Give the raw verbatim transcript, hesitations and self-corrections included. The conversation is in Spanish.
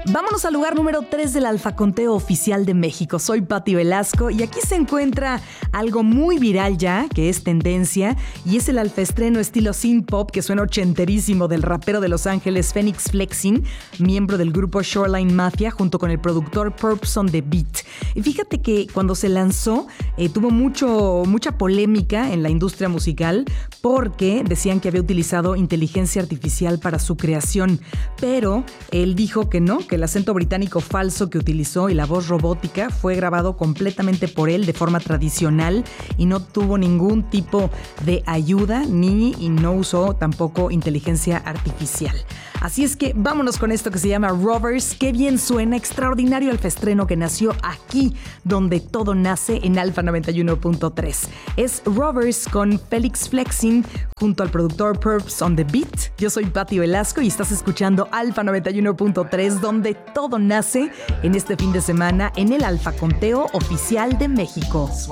Vámonos al lugar número tres del Alfa Conteo Oficial de México. Soy Pati Velasco y aquí se encuentra algo muy viral ya, que es tendencia, y es el alfa estreno estilo synth pop que suena ochenterísimo del rapero de Los Ángeles Phoenix Flexing, miembro del grupo Shoreline Mafia, junto con el productor Purps on the Beat. Y fíjate que cuando se lanzó eh, tuvo mucho, mucha polémica en la industria musical porque decían que había utilizado inteligencia artificial para su creación, pero él dijo que no, que el acento británico falso que utilizó y la voz robótica fue grabado completamente por él de forma tradicional y no tuvo ningún tipo de ayuda ni y no usó tampoco inteligencia artificial. Así es que vámonos con esto que se llama Rovers. Qué bien suena, extraordinario alfaestreno que nació aquí donde todo nace en Alfa noventa y uno punto tres. Es Rovers con Felix Flexing junto al productor Purps on the Beat. Yo soy Pati Velasco y estás escuchando Alfa noventa y uno punto tres, donde todo nace en este fin de semana en el Alfa Conteo Oficial de México.